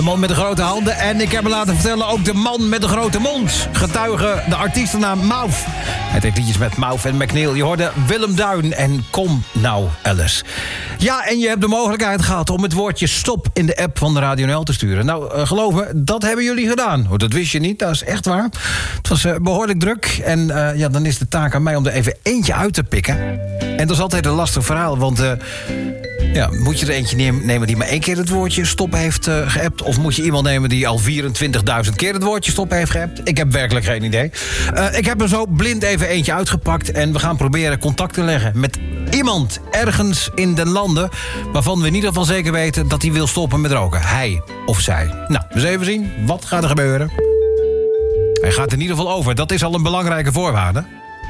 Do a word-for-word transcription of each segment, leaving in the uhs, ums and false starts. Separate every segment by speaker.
Speaker 1: De man met de grote handen. En ik heb me laten vertellen ook de man met de grote mond. Getuige de artiestennaam Mauf. Hij deed liedjes met Mauf en McNeil. Je hoorde Willem Duin en Kom Nou Alice. Ja, en je hebt de mogelijkheid gehad om het woordje stop in de app van de Radio N L te sturen. Nou, uh, geloof me, dat hebben jullie gedaan. Oh, dat wist je niet, dat is echt waar. Het was uh, behoorlijk druk. En uh, ja, dan is de taak aan mij om er even eentje uit te pikken. En dat is altijd een lastig verhaal, want... Uh, Ja, moet je er eentje nemen die maar één keer het woordje stop heeft uh, geappt? Of moet je iemand nemen die al vierentwintigduizend keer het woordje stop heeft geappt? Ik heb werkelijk geen idee. Uh, ik heb er zo blind even eentje uitgepakt... en we gaan proberen contact te leggen met iemand ergens in de landen... waarvan we in ieder geval zeker weten dat hij wil stoppen met roken. Hij of zij. Nou, eens even zien. Wat gaat er gebeuren? Hij gaat in ieder geval over. Dat is al een belangrijke voorwaarde.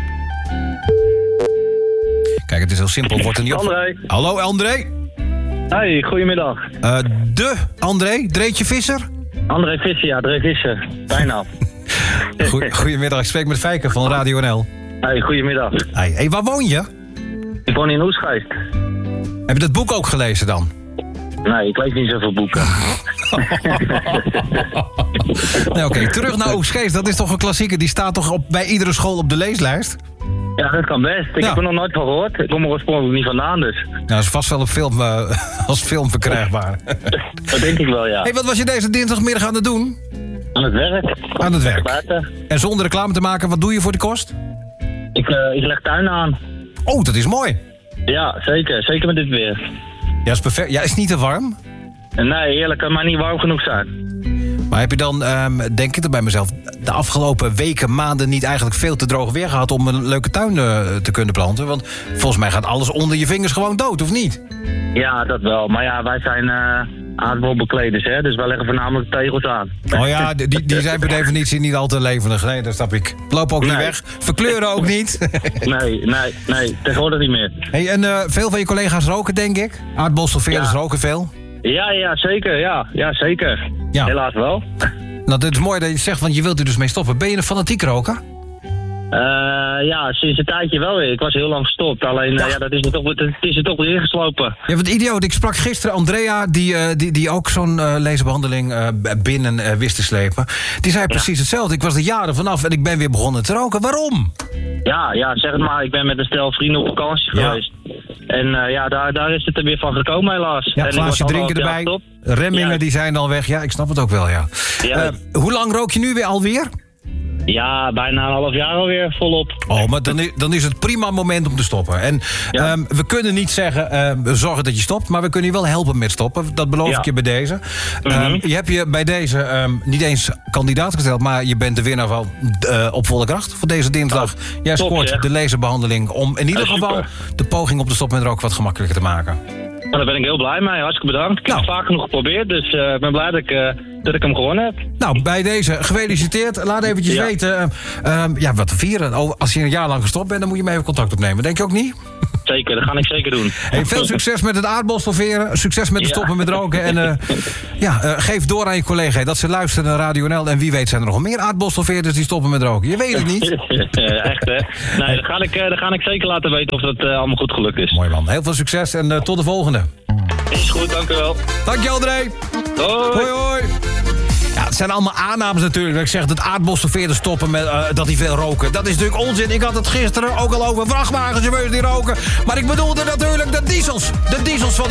Speaker 1: Kijk, het is heel simpel. Wordt er niet op...
Speaker 2: André.
Speaker 1: Hallo, André.
Speaker 2: Hey, goedemiddag.
Speaker 1: Uh, de André, Dreetje Visser?
Speaker 2: André Visser, ja, André Visser. Bijna.
Speaker 1: Goe- Goedemiddag, ik spreek met Fijke van Radio N L.
Speaker 2: Hey, goedemiddag.
Speaker 1: Hey, hey, waar woon je?
Speaker 2: Ik woon in Oesgeest.
Speaker 1: Heb je dat boek ook gelezen dan?
Speaker 2: Nee, ik lees niet zoveel boeken.
Speaker 1: Nee, oké, okay. Terug naar Oesgeest, dat is toch een klassieker? Die staat toch op, bij iedere school op de leeslijst?
Speaker 2: Ja, dat kan best. Ik
Speaker 1: ja.
Speaker 2: heb er nog nooit van gehoord. Ik kom er oorspronkelijk niet vandaan, dus.
Speaker 1: Nou, dat is vast wel op film, uh, als film verkrijgbaar.
Speaker 2: Dat denk ik wel, ja.
Speaker 1: Hey, wat was je deze dinsdagmiddag aan het doen?
Speaker 2: Aan het werk.
Speaker 1: Aan het werk.
Speaker 2: Buiten.
Speaker 1: En zonder reclame te maken, wat doe je voor de kost?
Speaker 2: Ik, uh, ik leg tuin aan.
Speaker 1: Oh, dat is mooi.
Speaker 2: Ja, zeker. Zeker met dit weer.
Speaker 1: Ja, is perfect. Ja, is het niet te warm?
Speaker 2: Nee, eerlijk, kan maar niet warm genoeg zijn.
Speaker 1: Maar heb je dan, um, denk ik er bij mezelf... de afgelopen weken, maanden niet eigenlijk veel te droog weer gehad... om een leuke tuin uh, te kunnen planten? Want volgens mij gaat alles onder je vingers gewoon dood, of niet?
Speaker 2: Ja, dat wel. Maar ja, wij zijn uh, aardbolbekleders, hè. Dus wij leggen voornamelijk tegels aan.
Speaker 1: Oh ja, die, die zijn per definitie niet al te levendig. Nee, dat snap ik. Lopen ook
Speaker 2: nee.
Speaker 1: niet weg. Verkleuren ook niet.
Speaker 2: Nee, nee, nee. Tegenwoordig niet meer.
Speaker 1: Hey, en uh, veel van je collega's roken, denk ik? Aardbolstoffeerders
Speaker 2: ja.
Speaker 1: roken veel?
Speaker 2: Ja, ja, zeker. Ja, ja zeker.
Speaker 1: Ja.
Speaker 2: Helaas wel.
Speaker 1: Nou, dit is mooi dat je het zegt, want je wilt er dus mee stoppen. Ben je een fanatiek roker?
Speaker 2: Uh, ja, sinds een tijdje wel weer. Ik was heel lang gestopt. Alleen, ja. Uh, ja, dat is er toch, het is er toch weer ingeslopen.
Speaker 1: Ja, wat idioot. Ik sprak gisteren Andrea, die, uh, die, die ook zo'n uh, leesbehandeling uh, binnen uh, wist te slepen. Die zei precies ja. hetzelfde. Ik was er jaren vanaf en ik ben weer begonnen te roken. Waarom?
Speaker 2: Ja, ja, zeg het maar. Ik ben met een stel vrienden op vakantie ja. geweest. En uh, ja, daar, daar is het er weer van gekomen helaas.
Speaker 1: Ja, een glaasje drinken erbij. Remmingen ja. die zijn al weg. Ja, ik snap het ook wel, ja. ja. Uh, hoe lang rook je nu weer alweer?
Speaker 2: Ja, bijna een half jaar alweer volop.
Speaker 1: Oh, maar dan is, dan is het prima moment om te stoppen. En ja. um, we kunnen niet zeggen, uh, zorgen dat je stopt... maar we kunnen je wel helpen met stoppen. Dat beloof ja. ik je bij deze. Mm-hmm. Um, je hebt je bij deze um, niet eens kandidaat gesteld... maar je bent de winnaar van uh, Op Volle Kracht voor deze dinsdag. Oh, Jij top, scoort ja. de lezenbehandeling... om in ieder geval super. de poging op de stop met roken wat gemakkelijker te maken.
Speaker 2: Nou, daar ben ik heel blij mee. Hartstikke bedankt. Ik nou. heb het vaak genoeg geprobeerd, dus ik uh, ben blij dat ik, uh, dat ik hem gewonnen heb.
Speaker 1: Nou, bij deze gefeliciteerd. Laat eventjes ja. weten, uh, um, ja, wat te vieren. Oh, als je een jaar lang gestopt bent, dan moet je mee even contact opnemen. Denk je ook niet?
Speaker 2: Zeker, dat ga ik zeker doen.
Speaker 1: Hey, veel succes met het aardbolstofferen. Succes met het stoppen ja. met roken. En uh, ja, uh, geef door aan je collega dat ze luisteren naar Radio N L. En wie weet zijn er nog meer aardbolstoffeerders die stoppen met roken. Je weet het niet.
Speaker 2: Echt, hè? Nee, dat ga ik, uh, dat ga ik zeker laten weten of dat uh, allemaal goed gelukt is.
Speaker 1: Mooi man. Heel veel succes en uh, tot de volgende.
Speaker 2: Is goed, dank u wel.
Speaker 1: Dank je, André.
Speaker 2: Hoi.
Speaker 1: Hoi, hoi. Ja, het zijn allemaal aannames natuurlijk. Dat ik zeg dat aardbolstoffeerders stoppen met uh, dat die veel roken. Dat is natuurlijk onzin. Ik had het gisteren ook al over vrachtwagenchauffeurs die roken. Maar ik bedoelde natuurlijk de diesels. De diesels van de